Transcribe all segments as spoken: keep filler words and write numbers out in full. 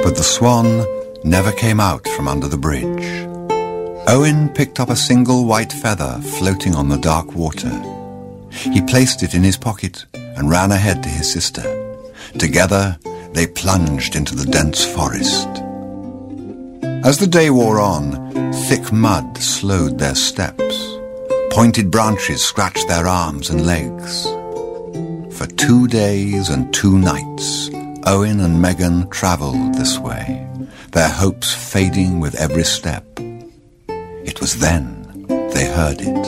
But the swan never came out from under the bridge. Owen picked up a single white feather floating on the dark water. He placed it in his pocket and ran ahead to his sister. Together, they plunged into the dense forest. As the day wore on, thick mud slowed their steps. Pointed branches scratched their arms and legs. For two days and two nights, Owen and Megan travelled this way, their hopes fading with every step. It was then they heard it.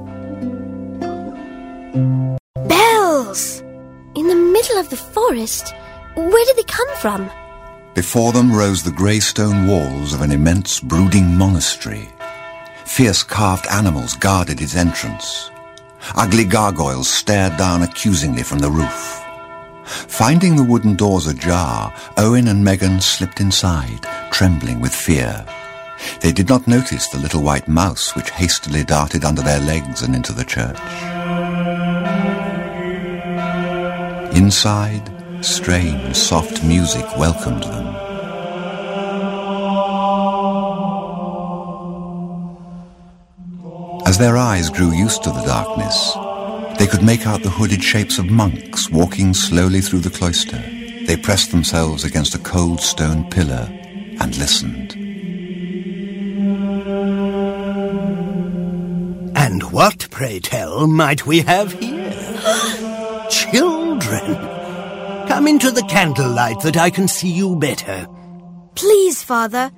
Bells! In the middle of the forest? Where did they come from? Before them rose the grey stone walls of an immense brooding monastery. Fierce carved animals guarded its entrance. Ugly gargoyles stared down accusingly from the roof. Finding the wooden doors ajar, Owen and Megan slipped inside, trembling with fear. They did not notice the little white mouse which hastily darted under their legs and into the church. Inside, strange, soft music welcomed them. As their eyes grew used to the darkness, they could make out the hooded shapes of monks walking slowly through the cloister. They pressed themselves against a cold stone pillar and listened. And what, pray tell, might we have here? Children! Come into the candlelight that I can see you better. Please, Father,